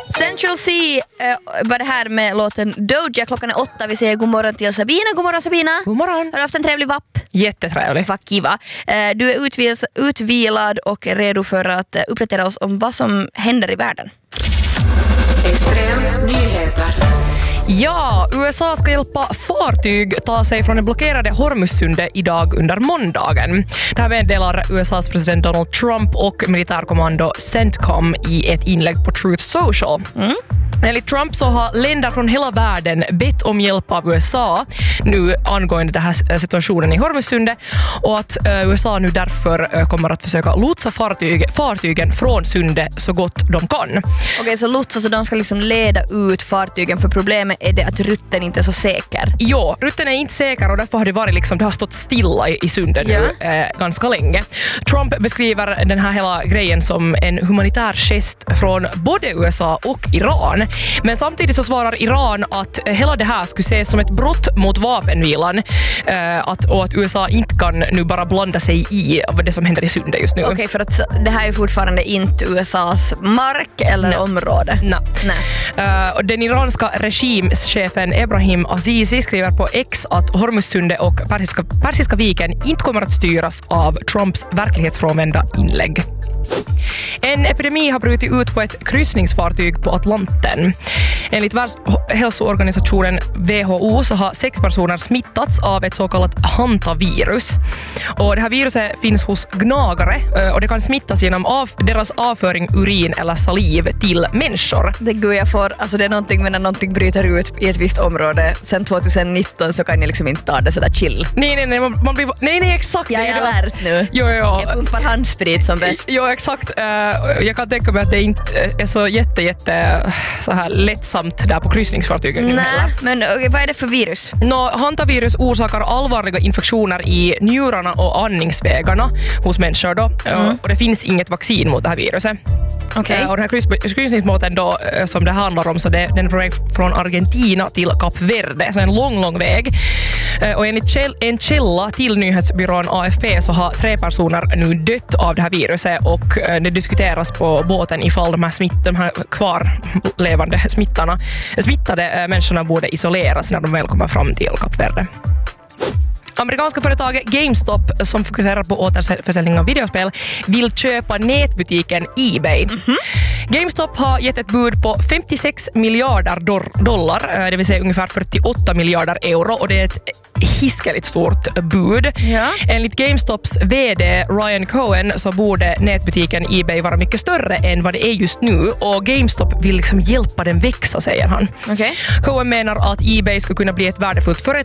Central C var det här med låten Doja. Klockan är 8. Vi säger god morgon till Sabina. God morgon Sabina. God morgon. Har du haft en trevlig vapp? Jättetrevlig. Vad kiva. Du är utvilad och redo för att uppdatera oss om vad som händer i världen. Extrem nyheter. Ja, USA ska hjälpa fartyg ta sig från det blockerade Hormuzsundet idag under måndagen. Det här meddelar USAs president Donald Trump och militärkommando CENTCOM i ett inlägg på Truth Social. Enligt Trump så har länder från hela världen bett om hjälp av USA nu angående den här situationen i Hormuzsundet och att USA nu därför kommer att försöka lotsa fartygen från sundet så gott de kan. Okej, så lotsa, så de ska liksom leda ut fartygen, för problemet är det att rutten inte är så säker. Jo, rutten är inte säker och därför har det varit liksom, det har stått stilla i sundet nu ganska länge. Trump beskriver den här hela grejen som en humanitär gest från både USA och Iran. Men samtidigt så svarar Iran att hela det här skulle ses som ett brott mot vapenvilan och att USA inte kan nu bara blanda sig i det som händer i sundet just nu. Okej, för att det här är fortfarande inte USAs mark eller område. Nej. Och den iranska regimschefen Ebrahim Azizi skriver på X att Hormuzsundet och Persiska viken inte kommer att styras av Trumps verklighetsfrånvända inlägg. En epidemi har brutit ut på ett kryssningsfartyg på Atlanten. Enligt Världshälsoorganisationen WHO så har 6 personer smittats av ett så kallat hantavirus. Och det här viruset finns hos gnagare och det kan smittas genom deras avföring, urin eller saliv till människor. Det är någonting, men när någonting bryter ut i ett visst område sen 2019 så kan jag liksom inte ta det sådär chill. Nej, man blir... Nej, exakt. Jag är alert nu. Jo. Jag pumpar handsprit som bäst. Jo, exakt. Jag kan tänka mig att det inte är så jätte så här lättsamt där på kryssningsfartygen. Nej, men vad är det för virus? Hantavirus orsakar allvarliga infektioner i njurarna och andningsvägarna hos människor då. Och det finns inget vaccin mot det här viruset. Okay. Och den här kryssningsbåten då, som det handlar om, så den är på väg från Argentina till Kap Verde, så en lång väg. Och enligt en källa till nyhetsbyrån AFP så har 3 personer nu dött av det här viruset och det diskuteras på båten ifall de här kvarlevande smittade människorna borde isoleras när de väl kommer fram till Kap Verde. Amerikanska företaget GameStop, som fokuserar på återförsäljning av videospel, vill köpa nätbutiken eBay. GameStop har gett ett bud på 56 miljarder dollar, det vill säga ungefär 48 miljarder euro, och det är ett hiskeligt stort bud. Ja. Enligt GameStops vd Ryan Cohen så borde nätbutiken eBay vara mycket större än vad det är just nu, och GameStop vill liksom hjälpa den växa, säger han. Okay. Cohen menar att eBay skulle kunna bli ett värdefullt